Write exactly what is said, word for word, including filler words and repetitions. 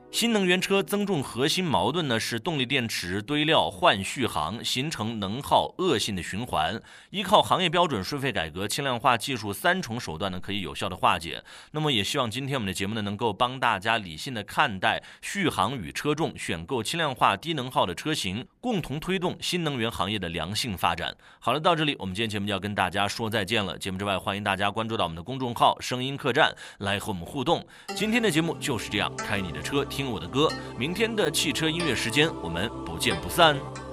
新能源车增重核心矛盾呢是动力电池堆料换续航，形成能耗恶性的循环。依靠行业标准、税费改革、轻量化技术三重手段呢，可以有效的化解。那么也希望今天我们的节目呢，能够帮大家理性的看待续航与车重，选购轻量化、低能耗的车型，共同推动新能源行业的良性发展。好了，到这里我们今天节目就要跟大家说再见了。节目之外，欢迎大家关注到我们的公众号声音客栈来和我们互动。今天的节目就是这样，开你的车听我的歌，明天的汽车音乐时间我们不见不散。